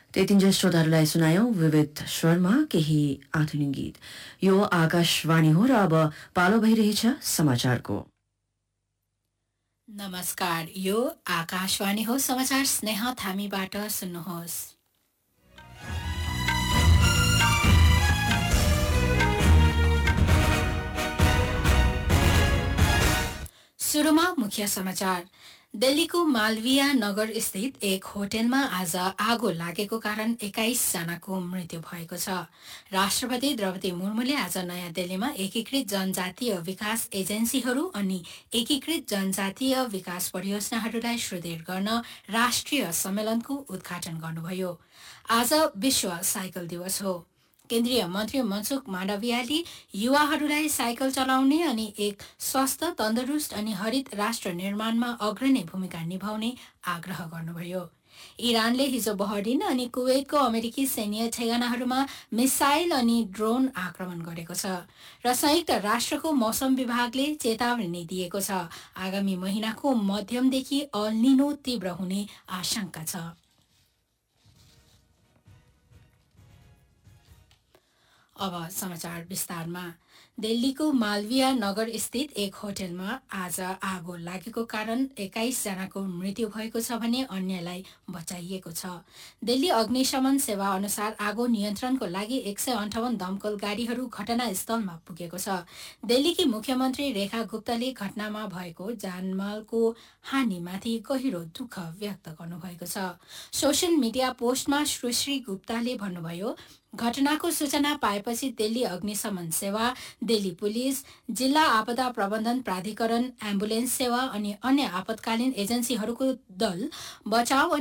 त्यतिन्जेल श्रोताहरूलाई सुनायौं विविध शर्मा केही आधुनिक गीत। यो आकाशवाणी हो र अब पालो भइरहेछ समाचारको। नमस्कार, यो आकाशवाणी हो। समाचार स्नेह थामीबाट सुन्नुहोस्। सुरुमा मुख्य समाचार। दिल्लीको मालविया नगर स्थित एक होटलमा आज आगो लागेको कारण 21 जनाको मृत्यु भएको छ। राष्ट्रपति द्रौपदी मुर्मुले आज नयाँ दिल्लीमा एकीकृत जनजातीय विकास एजेन्सीहरू अनि एकीकृत जनजातीय विकास परियोजनाहरूलाई सुदृढ गर्न राष्ट्रिय सम्मेलनको उद्घाटन गर्नुभयो। आज विश्व साइकल दिवस हो। केन्द्रीय मन्त्री मनसुख माण्डवियाले युवाहरूलाई साइकल चलाउने अनि एक स्वस्थ, तन्दुरुस्त अनि हरित राष्ट्र निर्माणमा अग्रणी भूमिका निभाउने आग्रह गर्नुभयो। इरानले हिजो बहरिन अनि कुवेतको अमेरिकी सैन्य ठेगानाहरूमा मिसाइल अनि ड्रोन आक्रमण गरेको छ र संयुक्त राष्ट्रको मौसम विभागले चेतावनी दिएको छ। आगामी महिनाको मध्यमदेखि अल निनो तीव्र हुने आशंका छ। अब समाचार विस्तारमा। दिल्लीको मालविया नगर स्थित एक होटलमा आज आगो लागेको कारण 21 जनाको मृत्यु भएको छ भने अन्यलाई बचाइएको छ। दिल्ली अग्निशमन सेवा अनुसार आगो नियन्त्रणको लागि 158 दमकल गाडीहरू घटनास्थलमा पुगेको छ। दिल्लीकी मुख्यमन्त्री रेखा गुप्ताले घटनामा भएको जानमालको हानिमाथि गहिरो दुःख व्यक्त गर्नुभएको छ। सोशल मिडिया पोस्टमा सुश्री गुप्ताले भन्नुभयो, घटनाको सूचना पाएपछि दिल्ली अग्निशमन सेवा, दिल्ली पुलिस, जिल्ला आपदा प्रबन्धन प्राधिकरण, एम्बुलेन्स सेवा अनि अन्य आपतकालीन एजेन्सीहरूको दल बचाव